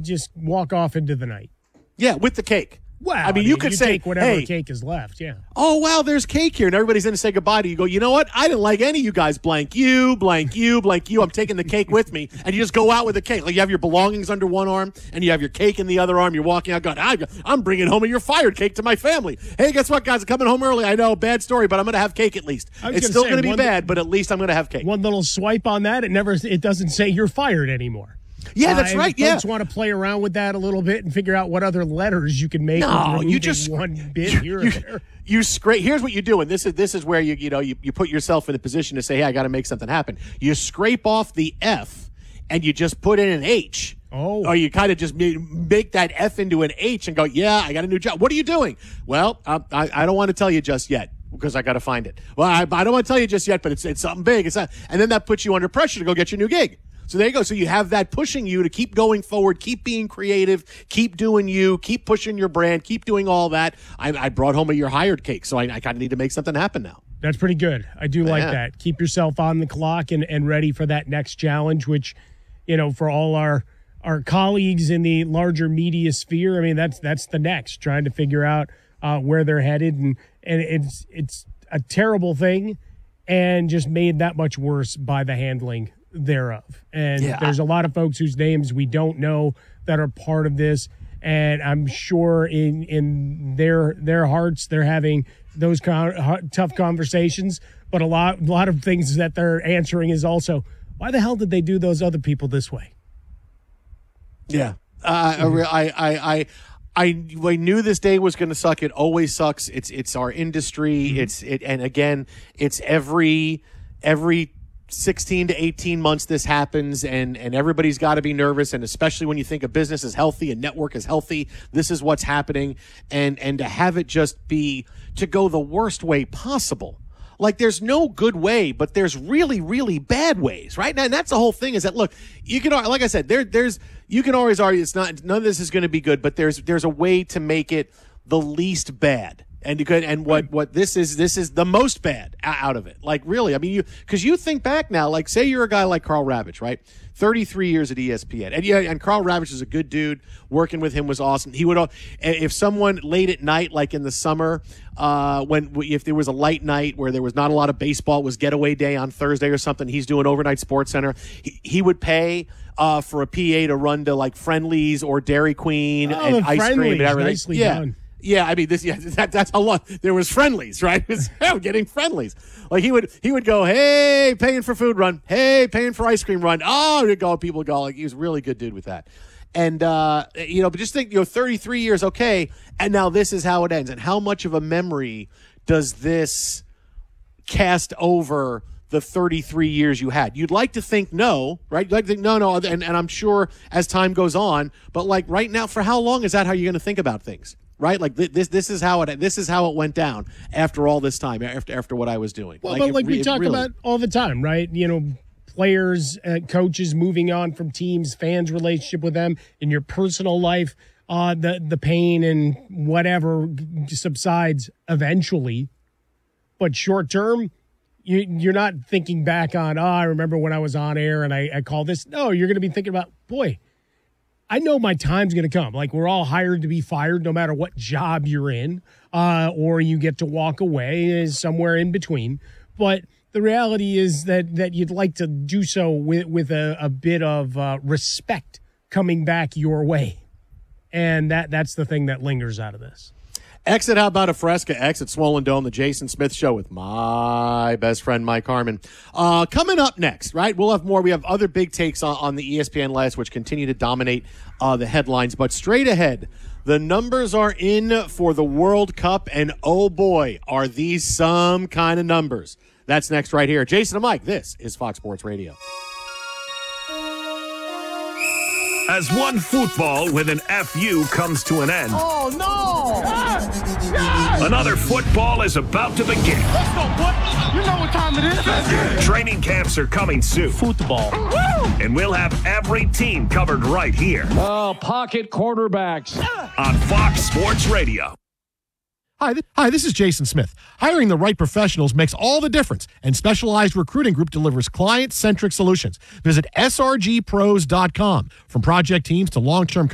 just walk off into the night. Yeah, with the cake. Well, I mean, you could say, take whatever hey, cake is left, yeah. Oh, wow, there's cake here. And everybody's in to say goodbye to you. You go, you know what? I didn't like any of you guys. Blank you, blank you, blank you. I'm taking the cake with me. And you just go out with the cake. Like you have your belongings under one arm and you have your cake in the other arm. You're walking out going, I'm bringing home a you're fired cake to my family. Hey, guess what, guys? I'm coming home early. I know, bad story, but I'm going to have cake at least. It's still going to be bad, but at least I'm going to have cake. One little swipe on that, it doesn't say you're fired anymore. Yeah, that's right. Yeah, folks want to play around with that a little bit and figure out what other letters you can make. No, you just one bit here or there. You scrape. Here's what you do, and this is where you put yourself in the position to say, hey, I got to make something happen. You scrape off the F, and you just put in an H. Oh. Or you kind of just make that F into an H and go, yeah, I got a new job. What are you doing? Well, I don't want to tell you just yet because I got to find it. Well, I don't want to tell you just yet, but it's something big. And then that puts you under pressure to go get your new gig. So there you go. So you have that pushing you to keep going forward, keep being creative, keep doing you, keep pushing your brand, keep doing all that. I brought home a you're hired cake, so I kind of need to make something happen now. That's pretty good. I do like that. Keep yourself on the clock and ready for that next challenge, which, for all our colleagues in the larger media sphere, I mean, that's the next, trying to figure out where they're headed. And it's a terrible thing and just made that much worse by the handling thereof. And there's a lot of folks whose names we don't know that are part of this, and I'm sure in their hearts they're having those tough conversations, but a lot of things that they're answering is also, why the hell did they do those other people this way? I knew this day was going to suck. It always sucks. It's our industry. Mm-hmm. And again, it's every 16 to 18 months this happens, and everybody's got to be nervous, and especially when you think a business is healthy, a network is healthy, this is what's happening, and to have it just be to go the worst way possible. Like, there's no good way, but there's really, really bad ways, right? And that's the whole thing, is that, look, you can, like I said, you can always argue none of this is going to be good, but there's a way to make it the least bad. And what this is the most bad out of it. Like, really, I mean, because you think back now, like, say you're a guy like Carl Ravitch, right? 33 years at ESPN. And Carl Ravitch is a good dude. Working with him was awesome. He would, if someone late at night, like in the summer, if there was a light night where there was not a lot of baseball, it was getaway day on Thursday or something, he's doing overnight Sports Center. He would pay for a PA to run to like Friendly's or Dairy Queen and ice cream and everything. Nicely done. Yeah, I mean, that's how long there was Friendly's, right? Getting Friendly's. Like he would go, hey, paying for food run, hey, paying for ice cream run. Oh, people go. Like, he was a really good dude with that. And but just think, 33 years, okay, and now this is how it ends. And how much of a memory does this cast over the 33 years you had? You'd like to think no, right? You'd like to think no, and I'm sure as time goes on, but like right now, for how long is that how you're going to think about things? Right, like this is how it went down after all this time, after what I was doing. Well, but we talk about all the time, right? Players, coaches moving on from teams, fans' relationship with them, in your personal life, the pain and whatever subsides eventually, but short term, you're not thinking back on, I remember when I was on air and I called this. No, you're going to be thinking about, boy, I know my time's going to come. Like, we're all hired to be fired no matter what job you're in, or you get to walk away somewhere in between. But the reality is that you'd like to do so with a bit of respect coming back your way. And that's the thing that lingers out of this. Exit How About a Fresca, exit Swollen Dome, the Jason Smith Show with my best friend, Mike Harmon. Coming up next, right? We'll have more. We have other big takes on the ESPN list, which continue to dominate the headlines. But straight ahead, the numbers are in for the World Cup, and oh boy, are these some kind of numbers. That's next right here. Jason and Mike, this is Fox Sports Radio. As one football with an FU comes to an end. Oh, no! Another football is about to begin. Let's go, boy. You know what time it is. Training camps are coming soon. Football. Woo! And we'll have every team covered right here. Oh, pocket quarterbacks. On Fox Sports Radio. Hi, this is Jason Smith. Hiring the right professionals makes all the difference, and Specialized Recruiting Group delivers client-centric solutions. Visit srgpros.com. From project teams to long-term